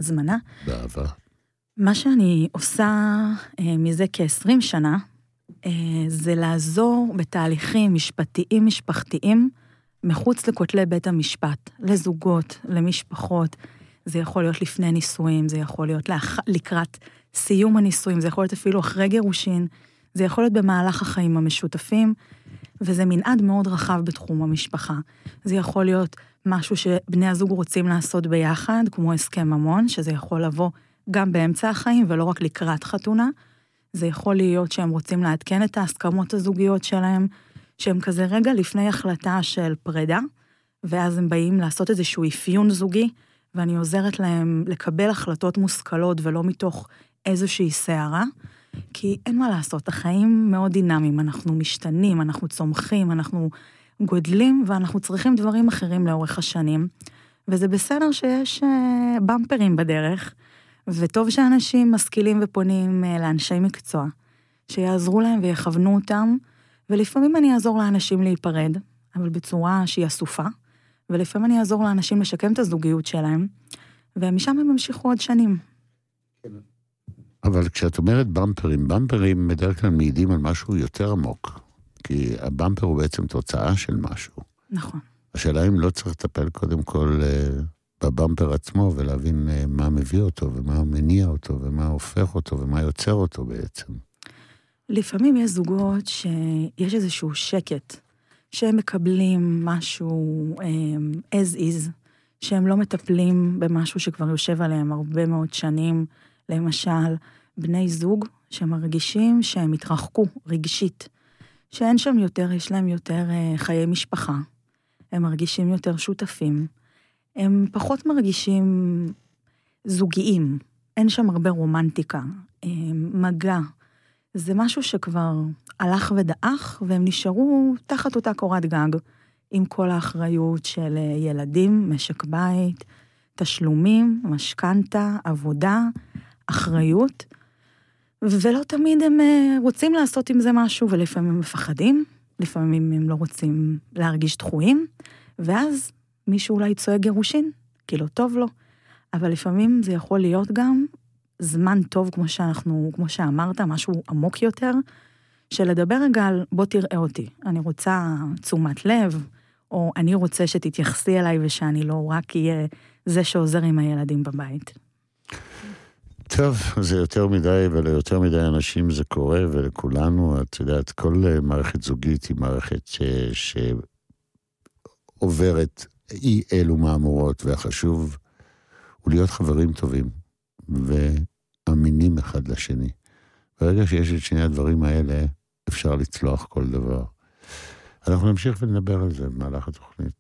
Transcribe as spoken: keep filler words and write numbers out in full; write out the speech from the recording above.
ההזמנה. באהבה. מה שאני עושה אה, מזה כ-עשרים שנה, אה, זה לעזור בתהליכים משפטיים משפחתיים, מחוץ לכותלי בית המשפט, לזוגות, למשפחות. זה יכול להיות לפני נישואים, זה יכול להיות לאח... לקראת סיום הנישואים, זה יכול להיות אפילו אחרי גירושין, זה יכול להיות במהלך החיים המשותפים, וזה מנעד מאוד רחב בתחום המשפחה. זה יכול להיות משהו שבני הזוג רוצים לעשות ביחד, כמו הסכם ממון, שזה יכול לבוא גם באמצע החיים, ולא רק לקראת חתונה. זה יכול להיות שהם רוצים לעדכן את ההסכמות הזוגיות שלהם, שהם כזה רגע לפני החלטה של פרידה, ואז הם באים לעשות איזשהו אפיון זוגי, ואני עוזרת להם לקבל החלטות מושכלות, ולא מתוך איזושהי שערה, כי אין מה לעשות, החיים מאוד דינמיים, אנחנו משתנים, אנחנו צומחים, אנחנו גודלים, ואנחנו צריכים דברים אחרים לאורך השנים, וזה בסדר שיש במפרים בדרך, וטוב שאנשים משכילים ופונים לאנשי מקצוע, שיעזרו להם ויכוונו אותם, ולפעמים אני אעזור לאנשים להיפרד, אבל בצורה שהיא אסופה, ולפעמים אני אעזור לאנשים לשקם את הזוגיות שלהם, ומשם הם המשיכו עוד שנים. אבל כשאת אומרת במפרים, במפרים בדרך כלל מעידים על משהו יותר עמוק, כי הבמפר הוא בעצם תוצאה של משהו. נכון. השאלה אם לא צריך לטפל קודם כל בבמפר עצמו, ולהבין מה מביא אותו, ומה מניע אותו, ומה הופך אותו, ומה יוצר אותו בעצם. לפעמים יש זוגות שיש איזשהו שקט, שהם מקבלים משהו as is, שהם לא מטפלים במשהו שכבר יושב עליהם הרבה מאוד שנים, למשל, בני זוג שמרגישים שהם התרחקו רגשית, שאין שם יותר, יש להם יותר חיי משפחה, הם מרגישים יותר שותפים, הם פחות מרגישים זוגיים, אין שם הרבה רומנטיקה, מגע, זה משהו שכבר הלך ודאח, והם נשארו תחת אותה קורת גג, עם כל האחריות של ילדים, משק בית, תשלומים, משכנתה, עבודה, אחריות, ולא תמיד הם רוצים לעשות עם זה משהו, ולפעמים הם מפחדים, לפעמים הם לא רוצים להרגיש דחויים, ואז מישהו אולי צועק גירושין, כי לא טוב לו, אבל לפעמים זה יכול להיות גם זמן טוב, כמו שאנחנו, כמו שאמרת, משהו עמוק יותר, שלדבר רגע על בוא תראה אותי, אני רוצה תשומת לב, או אני רוצה שתתייחסי אליי, ושאני לא רק אהיה זה שעוזר עם הילדים בבית. טוב, זה יותר מדי, וליותר מדי אנשים זה קורה, ולכולנו, את יודעת, כל מערכת זוגית היא מערכת ש... שעוברת אי אלו מאמורות, והחשוב הוא להיות חברים טובים, ואמינים אחד לשני. ברגע שיש את שני הדברים האלה, אפשר לצלוח כל דבר. אנחנו נמשיך ונדבר על זה במהלך התוכנית.